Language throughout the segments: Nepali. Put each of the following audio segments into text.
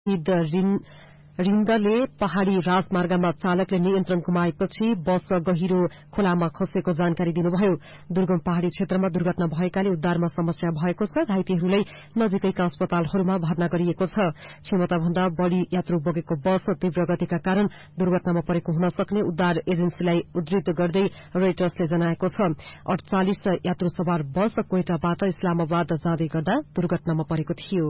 रिन्दले पहाड़ी राजमार्गमा चालकले नियन्त्रण गुमाएपछि बस गहिरो खोलामा खसेको जानकारी दिनुभयो। दुर्गम पहाड़ी क्षेत्रमा दुर्घटना भएकाले उद्धारमा समस्या भएको छ। घाइतेहरूलाई नजिकैका अस्पतालहरूमा भर्ना गरिएको छ। क्षमताभन्दा बढ़ी यात्रु बोकेको बस तीव्र गतिका कारण दुर्घटनामा परेको हुन सक्ने उद्धार एजेन्सीलाई उद्धृत गर्दै रोइटर्सले जनाएको छ। 48 यात्रु सवार बस कोइटाबाट इस्लामाबाद जाँदै गर्दा दुर्घटनामा परेको थियो।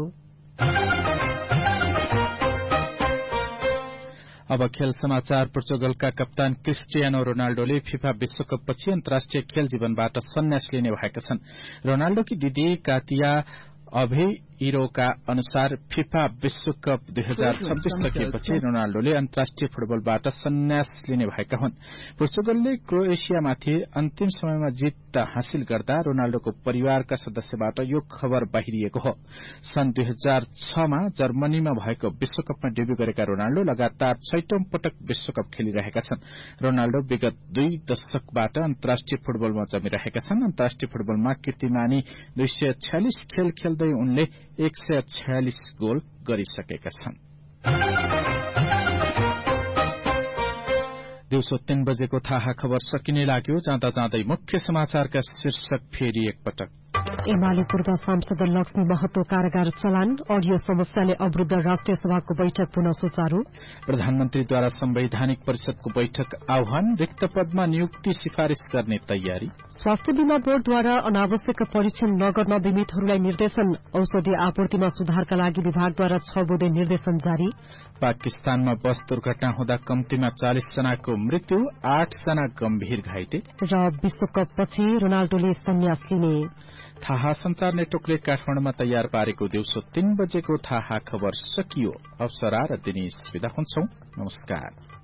अब खेल समाचार। पोर्चुगलका कप्तान क्रिस्टियानो रोनाल्डोले फिफा विश्वकपपछि अन्तर्राष्ट्रिय खेल जीवनबाट सन्यास लिने भएका छन्। रोनाल्डोकी दिदी कातिया अभेइरोका अनुसार फिफा विश्वकप 2026 सकिएपछि रोनाल्डोले अन्तर्राष्ट्रिय फुटबलबाट सन्यास लिने भएका हुन्। पोर्चुगलले क्रोएशियामाथि अन्तिम समयमा जित हासिल गर्दा रोनाल्डोको परिवारका सदस्यबाट यो खबर बाहिरिएको हो। सन् 2006 मा जर्मनीमा भएको विश्वकपमा डेब्यू गरेका रोनाल्डो लगातार 6औं पटक विश्वकप खेलिरहेका छन्। रोनाल्डो विगत 2 दशकबाट अन्तर्राष्ट्रिय फुटबलमा जमिरहेका छन्। अन्तर्राष्ट्रिय फुटबलमा कीर्तिमानी 246 खेल खेल्दै उनले 146 गोल गरिसकेका छन्। दिउँसो 3 बजेको थाहा खबर सकिने लाग्यो। जाँदा जाँदै मुख्य समाचारका शीर्षक फेरि एकपटक। एमाले पूर्व सांसद लक्ष्मी महतो कारागार चलान। अडियो समस्याले अवरुद्ध राष्ट्रिय सभाको बैठक पुनः सुचारू। प्रधानमन्त्रीद्वारा संवैधानिक परिषदको बैठक आह्वान। रिक्त पदमा नियुक्ति सिफारिश गर्ने तयारी। स्वास्थ्य बीमा बोर्डद्वारा अनावश्यक परीक्षण नगर्न बिमितहरूलाई निर्देशन। औषधि आपूर्तिमा सुधारका लागि विभागद्वारा 6 बुँदे निर्देशन जारी। पाकिस्तानमा बस दुर्घटना हुँदा कम्तीमा 40 जनाको मृत्यु, 8 जना गम्भीर घाइते। र विश्वकपपछि रोनाल्डोले सन्यास लिने। थाहा संचार नेटवर्कले काठमाडौँमा तयार पारेको दिउँसो 3 बजेको थाहा खबर सकियो। अप्सरा र दिनेश विदा हुन्छौं। नमस्कार।